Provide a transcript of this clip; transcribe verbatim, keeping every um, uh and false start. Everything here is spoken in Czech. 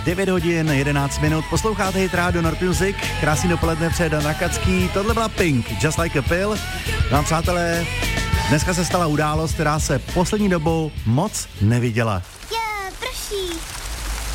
devět hodin, jedenáct minut. Posloucháte Hit Radio Nord Music. Krásný dopoledne přeje Dan Rakacký. Tohle byla Pink, Just Like a Pill. Vám, přátelé, dneska se stala událost, která se poslední dobou moc neviděla.